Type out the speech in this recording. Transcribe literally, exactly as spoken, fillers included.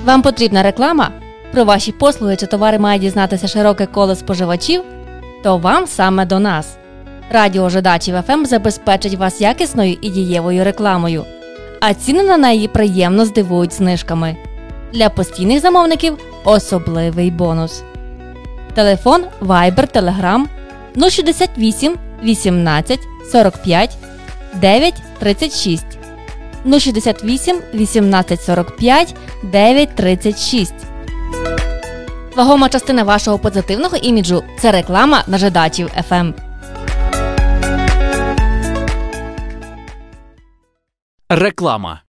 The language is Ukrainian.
Вам потрібна реклама? Про ваші послуги чи товари має дізнатися широке коло споживачів? То вам саме до нас. Радіо Жидачів еф ем забезпечить вас якісною і дієвою рекламою, а ціни на неї приємно здивують знижками. Для постійних замовників особливий бонус. Телефон Viber, Telegram нуль шістдесят вісім вісімнадцять сорок п'ять дев'ять тридцять шість. нуль шістдесят вісім вісімнадцять сорок п'ять дев'ять тридцять шість. Вагома частина вашого позитивного іміджу – це реклама на Жидачів еф ем. Реклама.